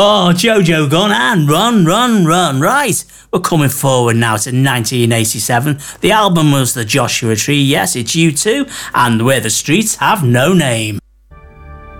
Oh, Jojo gone and run, run, run. Right, we're coming forward now to 1987. The album was The Joshua Tree. Yes, it's U2, and Where the Streets Have No Name.